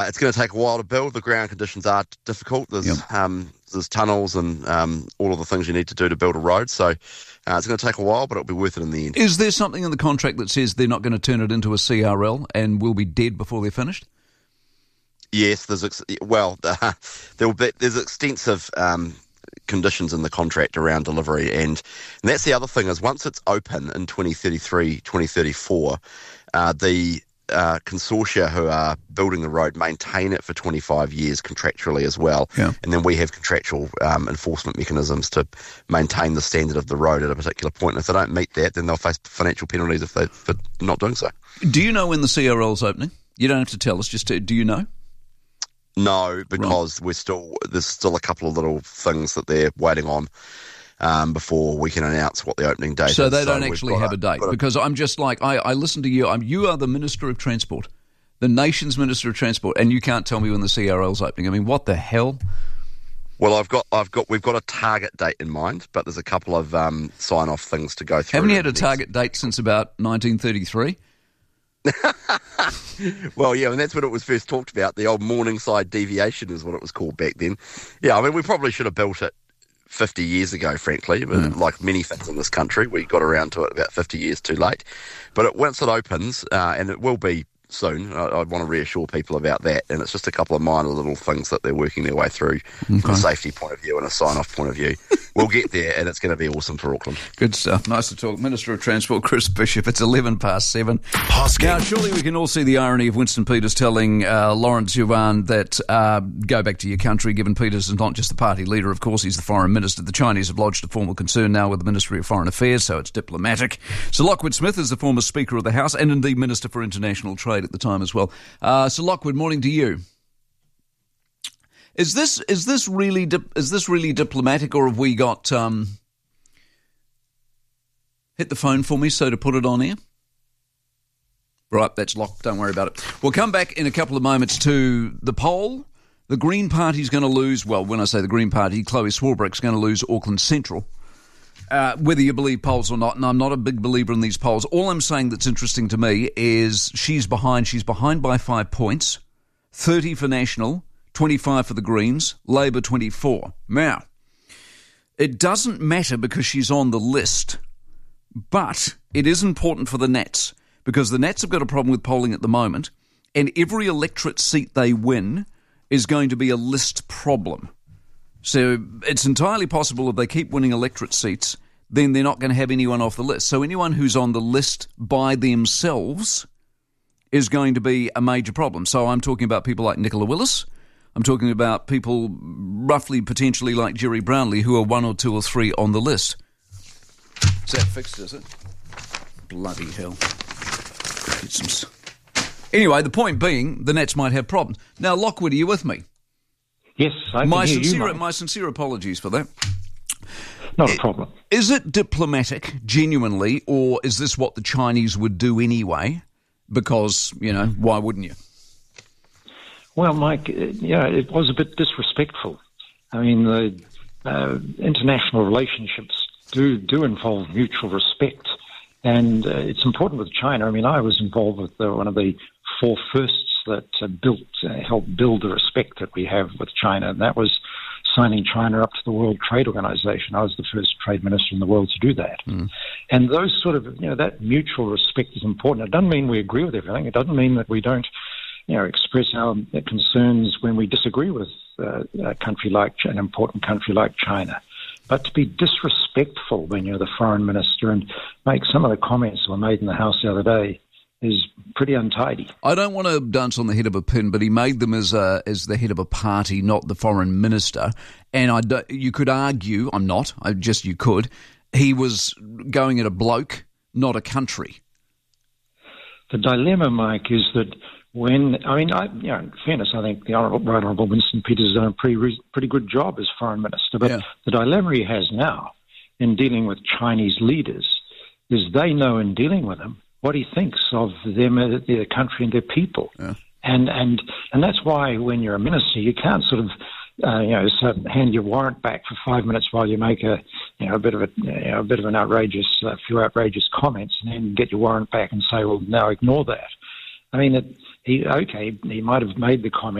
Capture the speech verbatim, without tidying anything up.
it's going to take a while to build. The ground conditions are difficult. There's Yep. um, there's tunnels and um, all of the things you need to do to build a road. So uh, it's going to take a while, but it'll be worth it in the end. Is there something in the contract that says they're not going to turn it into a C R L and will be dead before they're finished? Yes, there's ex- well, uh, there will be, there's extensive um, conditions in the contract around delivery, and, and that's the other thing is once it's open in twenty thirty-three, twenty thirty-four, uh, the uh, consortia who are building the road maintain it for twenty-five years contractually as well, Yeah. and then we have contractual um, enforcement mechanisms to maintain the standard of the road at a particular point. And if they don't meet that, then they'll face financial penalties if they for not doing so. Do you know when the C R L's opening? You don't have to tell us, just to, do you know? No, because right. we're still there's still a couple of little things that they're waiting on um, before we can announce what the opening date so is. They so they don't actually have a, a date? A, because I'm just like, I, I listen to you. I'm, you are the Minister of Transport, the nation's Minister of Transport, and you can't tell me when the C R L's opening. I mean, what the hell? Well, I've got, I've got, we've got a target date in mind, but there's a couple of um, sign-off things to go through. Haven't you had a target date since about nineteen thirty-three? Well, yeah, and that's when it was first talked about. The old Morningside deviation is what it was called back then. Yeah, I mean, we probably should have built it fifty years ago, frankly. But mm. like many things in this country, we got around to it about fifty years too late. But it, once it opens, uh, and it will be soon, I, I'd want to reassure people about that. And it's just a couple of minor little things that they're working their way through okay. from a safety point of view and a sign-off point of view. We'll get there, and it's going to be awesome for Auckland. Good stuff. Nice to talk. Minister of Transport, Chris Bishop. It's eleven past seven. Hosking. Now, surely we can all see the irony of Winston Peters telling uh, Lawrence Yuan that uh, go back to your country, given Peters is not just the party leader. Of course, he's the foreign minister. The Chinese have lodged a formal concern now with the Ministry of Foreign Affairs, so it's diplomatic. Sir Lockwood Smith is the former Speaker of the House and indeed Minister for International Trade at the time as well. Uh, Sir Lockwood, morning to you. Is this is this really dip, is this really diplomatic, or have we got um, hit the phone for me so to put it on air? Right, that's locked. Don't worry about it. We'll come back in a couple of moments to the poll. The Green Party's going to lose. Well, when I say the Green Party, Chloe Swarbrick's going to lose Auckland Central. Uh, whether you believe polls or not, and I'm not a big believer in these polls. All I'm saying that's interesting to me is she's behind. She's behind by five points, thirty for National, twenty-five for the Greens, Labor twenty-four. Now, it doesn't matter because she's on the list, but it is important for the Nats because the Nats have got a problem with polling at the moment, and every electorate seat they win is going to be a list problem. So it's entirely possible if they keep winning electorate seats, then they're not going to have anyone off the list. So anyone who's on the list by themselves is going to be a major problem. So I'm talking about people like Nicola Willis. I'm talking about people roughly potentially like Jerry Brownlee who are one or two or three on the list. Is that fixed, is it? Bloody hell. Get some... Anyway, the point being, the Nats might have problems. Now, Lockwood, are you with me? Yes, I can my hear sincere, you, Mike. My sincere apologies for that. Not a problem. Is it diplomatic, genuinely, or is this what the Chinese would do anyway? Because, you know, why wouldn't you? Well, Mike, yeah, it was a bit disrespectful. I mean, the uh, international relationships do do involve mutual respect, and uh, it's important with China. I mean, I was involved with uh, one of the four firsts that uh, built, uh, helped build the respect that we have with China, and that was signing China up to the World Trade Organization. I was the first trade minister in the world to do that. Mm. And those sort of, you know, that mutual respect is important. It doesn't mean we agree with everything. It doesn't mean that we don't, you know, express our concerns when we disagree with uh, a country like, an important country like China. But to be disrespectful when you're the foreign minister and make some of the comments that were made in the House the other day is pretty untidy. I don't want to dance on the head of a pin, but he made them as a, as the head of a party, not the foreign minister. And I don't, you could argue, I'm not, I just you could, he was going at a bloke, not a country. The dilemma, Mike, is that when, I mean, I, you know, in fairness, I think the Honourable, Right Honourable Winston Peters has done a pretty, pretty good job as foreign minister. But yeah. the dilemma he has now in dealing with Chinese leaders is they know in dealing with them what he thinks of them, their country and their people. Yeah. And, and and that's why when you're a minister, you can't sort of, uh, you know, sort of hand your warrant back for five minutes while you make a, you know, a bit of a, you know, a bit of an outrageous, a few outrageous comments, and then get your warrant back and say, well, now ignore that. I mean, it, he okay, he might have made the comment